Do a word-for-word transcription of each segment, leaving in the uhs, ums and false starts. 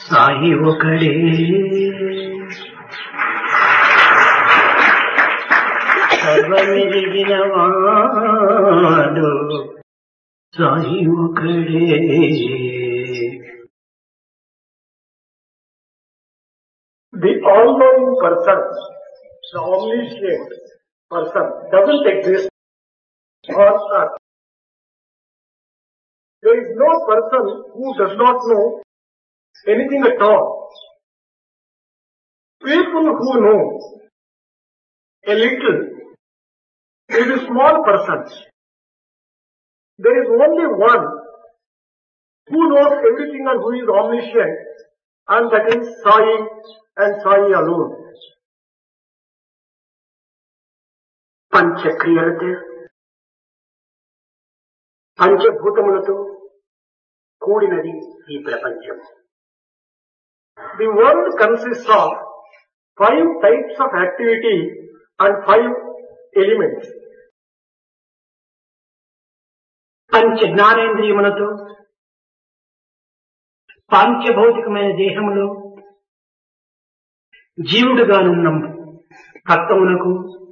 సాయి ఒకడే సర్వమెరిగిన వాడు సాయి ఒకడే. The all-knowing person, the omniscient person doesn't exist on earth. There is no person who does not know anything at all. People who know a little is a small person. There is only one who knows everything and who is omniscient, and that is Sai and Sai alone. పంచక్రియలతో పంచభూతములతో కూడినది ఈ ప్రపంచం. The world consists of five types of activity and five elements. పంచ జ్ఞానేంద్రియములతో పాంచభౌతికమైన దేహములో జీవుడుగానున్న తత్వమునకు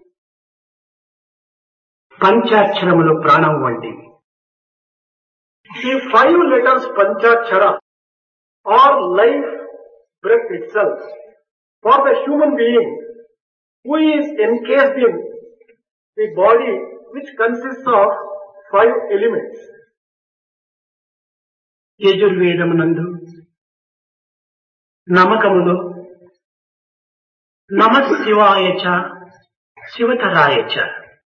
పంచాక్షరములు ప్రాణం వంటివి. The five letters Panchakshara are life breath itself for the human being who is encased in the body which consists of five elements. యజుర్వేదమునందు నమకములో నమః శివాయ చ శివతరాయ చ,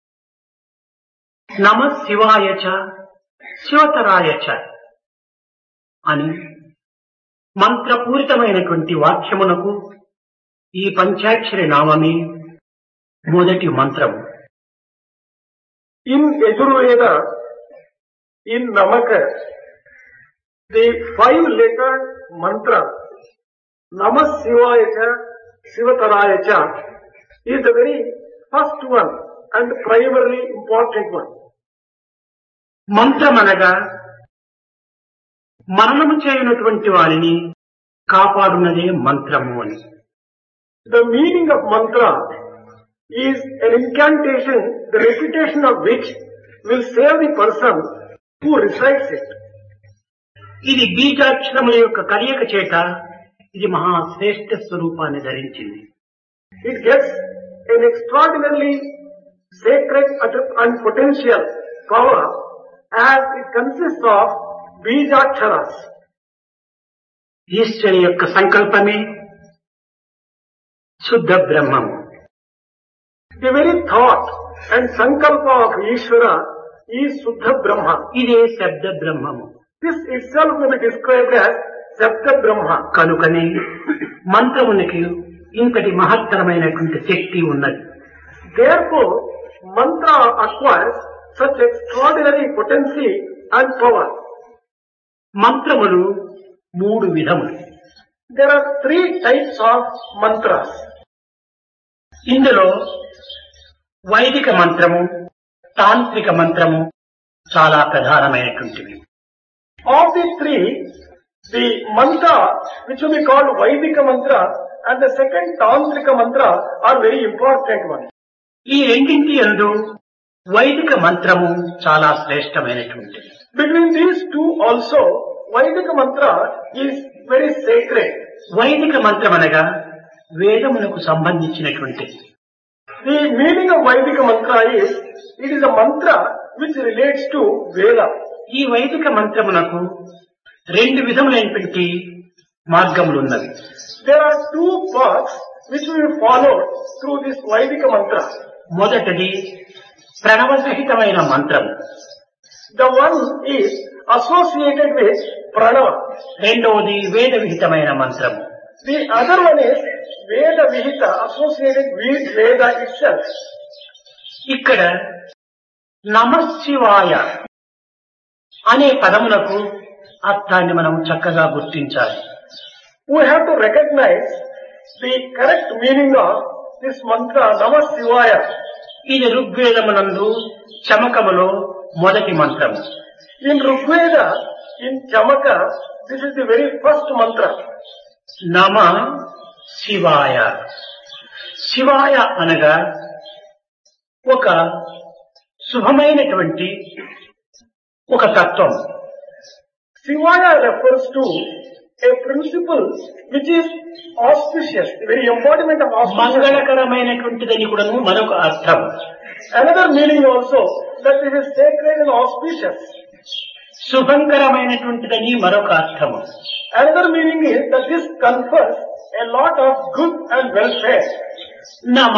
నమః శివాయ చ శివతరాయ చ అని మంత్రపూరితమైనటువంటి వాక్యమునకు ఈ పంచాక్షరి నామమే మొదటి మంత్రము. In Yajurveda, in Namaka, the five-letter mantra Namah Shivaya Cha Shivataraya Cha is the very first one and primarily important one. మంత్రమనగా మరణము చేయనటువంటి వారిని కాపాడునదే మంత్రము అని. The meaning of mantra is an incantation, the repetition of which will save the person who recites it. ఇది బీజాక్షరముల యొక్క కలయిక చేత ఇది మహాశ్రేష్ఠ స్వరూపాన్ని ధరించింది. It gets an extraordinarily sacred and potential power as it consists of bijaksharas. ఈశ్వరుని యొక్క సంకల్పమే శుద్ధ బ్రహ్మము. The very thought and sankalpa of Ishvara is Shuddha Brahma. ఇదే శబ్ద బ్రహ్మము. This itself may be described as Sabda Brahma. కనుకనే మంత్రమునికి ఇంతటి మహత్తరమైనటువంటి శక్తి ఉన్నది. Therefore, mantra acquires such extraordinary potency and power. మంత్రములు మూడు విధములు. There are three types of mantras. ఇందులో వైదిక మంత్రము, తాంత్రిక మంత్రము చాలా ప్రధానమైనటువంటివి. Of the three, the mantra which will be called Vaidika mantra and the second Tantrika mantra are very important ones. ఈ రెండింటి యందు వైదిక మంత్రము చాలా శ్రేష్టమైనటువంటిది. Between these two also, Vaidika mantra is very sacred. వైదిక మంత్రం అనగా వేదమునకు సంబంధించినటువంటిది. The meaning of Vaidika mantra is, it is a mantra which relates to Veda. ఈ వైదిక మంత్రమునకు రెండు విధములైనటువంటి మార్గములు ఉన్నవి. There are two paths which we will follow through this Vaidika mantra. మొదటిది ప్రణవసహితమైన మంత్రము. The one is associated with Pranava. రెండవది వేద విహితమైన మంత్రము. The other one is Veda Vihita, associated with Veda itself. ఇక్కడ నమః శివాయ అనే పదములకు అర్థాన్ని మనం చక్కగా గుర్తించాలి. We have to recognize the correct meaning of this mantra Namah Shivaya. ఇది ఋగ్వేదమునందు చమకములో మొదటి మంత్రము. In Rigveda, in Chamaka, this is the very first mantra. నమ శివాయ. శివాయ అనగా ఒక శుభమైనటువంటి ఒక తత్వం. Shivaya refers to a principle which is auspicious, the very embodiment of auspicious. మంగళకరమైనటువంటిదని కూడాను మరొక అర్థం. Another meaning also that it is sacred and auspicious. శుభంకరమైనటువంటిదని మరొక అర్థము. Another meaning is that this confers a lot of good and welfare. నమ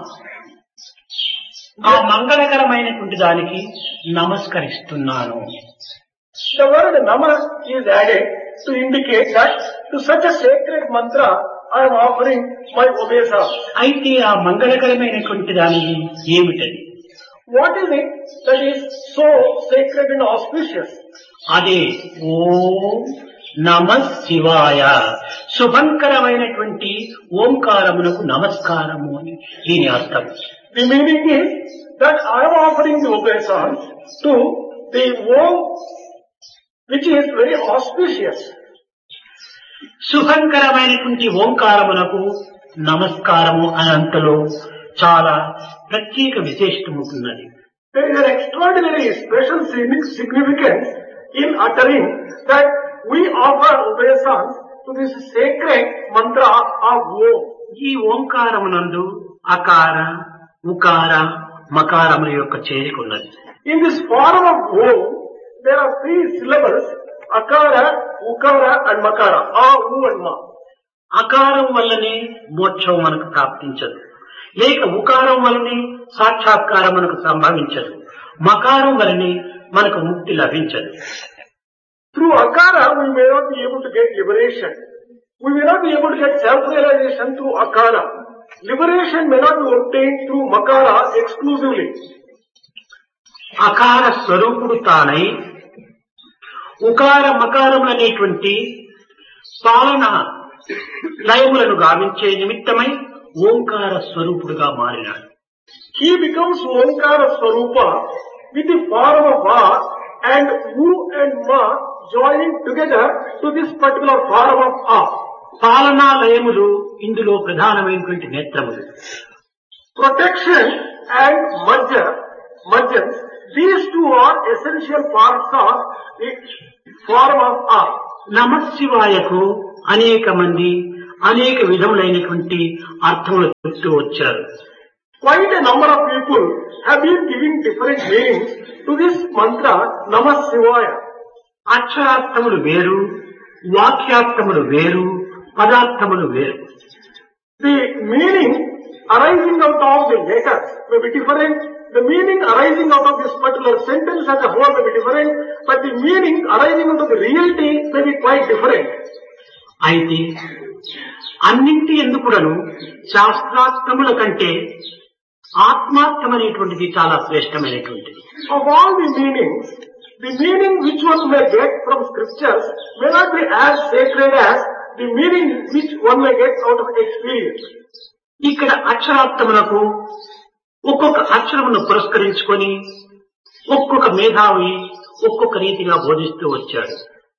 ఆ మంగళకరమైనటువంటి దానికి నమస్కరిస్తున్నాను. The word nama is added to indicate that to such a sacred mantra I am offering my obeisance. అయితే ఆ మంగళకరమైనటువంటి దానికి ఏమిటది? What is it that is so sacred and auspicious? అదే ఓం నమ శివాయ, శుభంకరమైనటువంటి ఓంకారమునకు నమస్కారము అని దీని అర్థం. The meaning is that I am offering the obeisance to the Om which is very auspicious. శుభంకరమైనటువంటి ఓంకారమునకు నమస్కారము అనంతలో చాలా ప్రత్యేక విశేషం ఉంటున్నది. There is an extraordinary special significance in uttering that we offer obeisance to this sacred mantra of Om. ఈ ఓంకారమునందు అకార ఉకార మకారముల యొక్క చేరికున్నది. In this form of Om, there are three syllables: akara, ukara and makara. A, U and Ma. అకారం వల్లనే మోక్షం మనకు ప్రాప్తించదు, లేక ఉకారం వల్లనే సాక్షాత్కారం మనకు సంభవించదు, మకారం వల్లనే మనకు ముక్తి లభించదు. Through akara we may not be able to get liberation. We may not be able to get self-realization through akara. Liberation may not be obtained through makara exclusively. అకార స్వరూపుడు తానై ఉకార మకారములనేటువంటి పాలన లయములను గావించే నిమిత్తమై ఓంకార స్వరూపుడుగా మారినాడు. He becomes Omkara Swarupa with the form of Va and U and Ma joining together to this particular form of A. పాలనా లయములు ఇందులో ప్రధానమైనటువంటి నేత్రములు. Protection and merger, mergence, these two are essential parts of the form of A. నమశివాయకు అనేక మంది అనేక విధములైనటువంటి అర్థములు చెప్తూ వచ్చారు. Quite a number of people have been giving different meanings to this mantra Namah Shivaya. అక్షరార్థములు వేరు, వాక్యార్థములు వేరు, పదార్థములు వేరు. The meaning arising out of the letters may be different. The meaning arising out of this particular sentence as a whole may be different, but the meaning arising out of the reality may be quite different. అయితే అన్నింటి ఎందుకును శాస్త్రార్థముల కంటే ఆత్మార్థమనేటువంటిది చాలా శ్రేష్టమైనటువంటిది. Of all the meanings, the meaning which one may get from scriptures may not be as sacred as the meaning which one may get out of experience. ఇక్కడ అక్షరార్థములకు ఒక్కొక్క అక్షరమును పురస్కరించుకొని ఒక్కొక్క మేధావి ఒక్కొక్క రీతిగా బోధిస్తూ వచ్చాడు.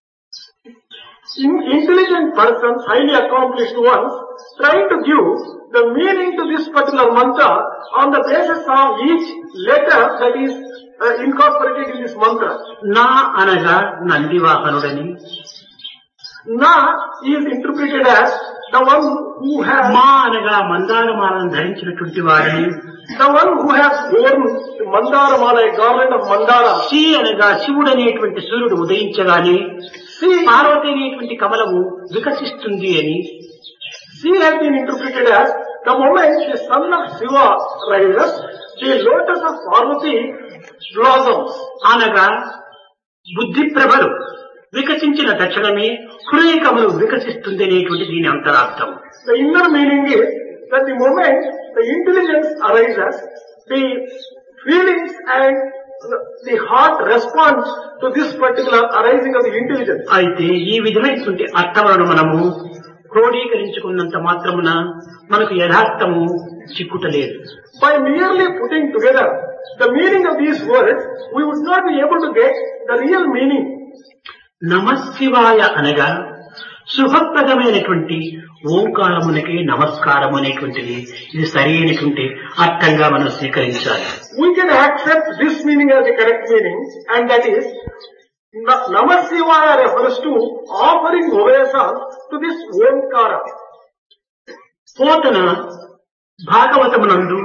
Intelligent persons, highly accomplished ones, trying to give the meaning to this particular mantra on the basis of each letter that is uh, incorporated in this mantra. నా అనగా నందివాహనుడని, Na is interpreted as the one who has, మా అనగా మందారమాలను ధరించినటువంటి వారిని, the one who has worn the mandara mala, a garland of mandara. Shri అనగా శివుడు అనేటువంటి సూర్యుడు ఉదయించగానే పార్వతి అనేటువంటి కమలము వికసిస్తుంది అని. She has been interpreted as the moment the son of Shiva rises, the lotus of Parvati blossoms. అనగా బుద్ధి ప్రభలు వికసించిన తక్షణమే హృదయ కమలు వికసిస్తుంది అనేటువంటి దీని అంతరార్థం. The inner meaning is that the moment the intelligence arises, the feelings and the heart responds to this particular arising of the intelligence. అయితే ఈ విధమైనటువంటి అర్థములను మనము క్రోడీకరించుకున్నంత మాత్రమున మనకు యథార్థము చిక్కుటలేదు. By merely putting together the meaning of these words, we would not be able to get the real meaning. నమశివాయ అనగా శుభప్రదమైనటువంటి ఓంకారమునకి నమస్కారం అనేటువంటిది ఇది సరైనటువంటి అర్థంగా మనం స్వీకరించాలి. We can accept this meaning as the correct meaning, and that is Na- Namah Shivaya refers to offering obeisance to this Omkara. Pothana భాగవతమునందు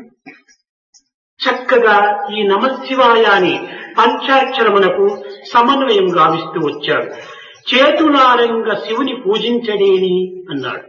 చక్కగా ఈ నమశివాయ అని పంచాక్షరమునకు సమన్వయం గావిస్తూ వచ్చాడు. చేతులారంగ శివుని పూజించడేని అన్నాడు.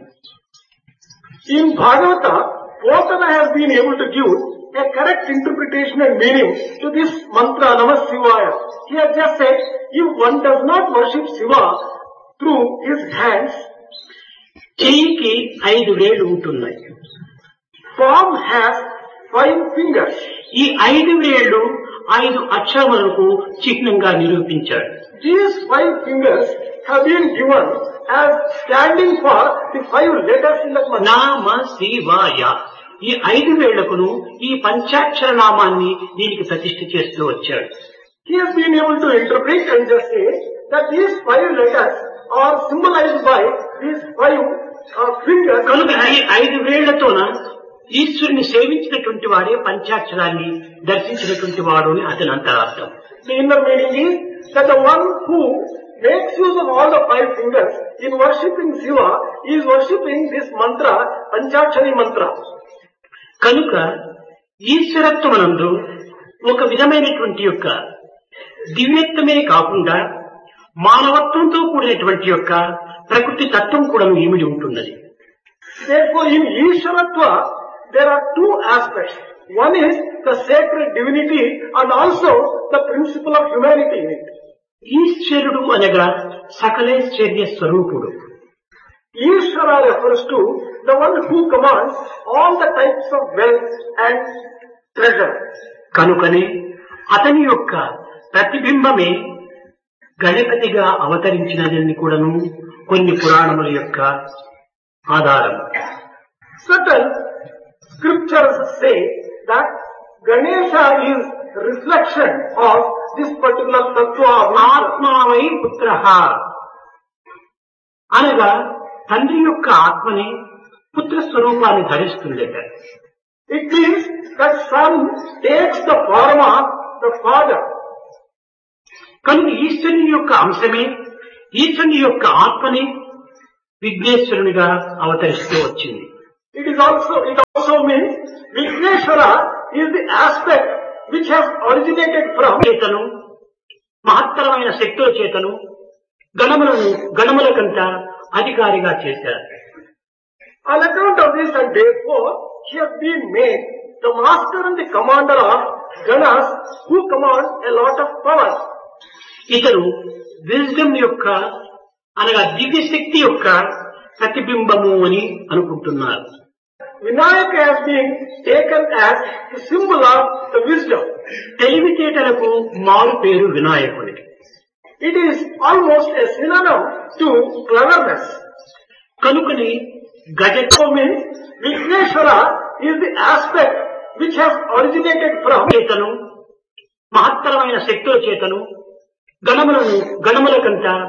In Bhagavata, Potana has been able to give a correct interpretation and meaning to this mantra Namah Shivaya. He has just said, if one does not worship Shiva through his hands, చెయ్యికి ఐదు వేళ్లు ఉంటున్నాయి. palm has five fingers. ఈ ఐదు వేళ్లు ఐదు అక్షరములకు చిహ్నంగా నిరూపించాడు. These five fingers have been given as standing for the five letters in that mantra. నామ శివాయ ఈ ఐదు వేళ్లకును ఈ పంచాక్షర నామాన్ని దీనికి ప్రతిష్ఠ చేస్తూ వచ్చాడు. He has been able to interpret and just say that these five letters are symbolized by these five uh, fingers. కనుక ఈ ఐదు వేళ్లతోన ఈశ్వరుని సేవించినటువంటి వాడే పంచాక్షరాన్ని దర్శించినటువంటి వాడు అని అతని అంతరార్థం. The inner meaning is that the one who makes use of all the five fingers in worshipping Shiva is worshipping this mantra, Panchakshari mantra. కనుక ఈశ్వరత్వమునందు ఒక విధమైనటువంటి యొక్క దివ్యత్వమే కాకుండా మానవత్వంతో కూడినటువంటి యొక్క ప్రకృతి తత్వం కూడా ఇమిడి ఉంటున్నది. Therefore, in Ishwaratva, there are two aspects. One is the sacred divinity and also the principle of humanity in it. ఈశ్వరుడు అనగా సకలైశ్వర్య స్వరూపుడు. Ishvara refers to the one who commands all the types of wealth and treasure. కనుకనే అతని యొక్క ప్రతిబింబమే గణపతిగా అవతరించినదని కూడాను కొన్ని పురాణముల యొక్క ఆధారం. Certain scriptures say that Ganesha is reflection of this particular tattva of Atma. ఆత్మావై పుత్ర అనగా తండ్రి యొక్క ఆత్మని పుత్ర స్వరూపాన్ని ధరిస్తుందట. It means that son takes the form of the father. కనుక ఈశ్వరుని యొక్క అంశమే ఈశ్వరుని యొక్క ఆత్మని విఘ్నేశ్వరునిగా అవతరిస్తూ వచ్చింది. It is also, it also means Vigneshwara is the aspect which has originated from చేతను మహత్తరమైన శక్తుల చేతను గణములను గణముల కంట అధికారిగా చేశారు. On account of this, and therefore he has been made the master and the commander of Ganas, who command a lot of power. ఇతను wisdom యొక్క అనగా దివ్య శక్తి యొక్క ప్రతిబింబము అని అనుకుంటున్నారు. Vinayaka has been taken as the symbol of the wisdom. తెలివితేటలకు మారు పేరు వినాయకునికి. It is almost a synonym to cleverness. కనుకని గజ means Vigneshwara is the aspect which has originated from చేతను మహత్తరమైన శక్తుల చేతను గణములను గణముల కంట